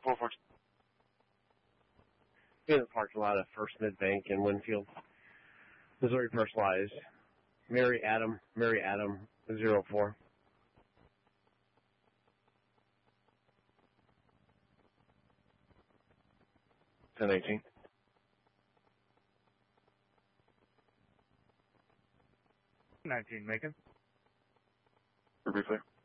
In the parking lot of First Mid Bank in Winfield, Missouri Personalized. Mary Adam 04. 1018. Macon. Briefly.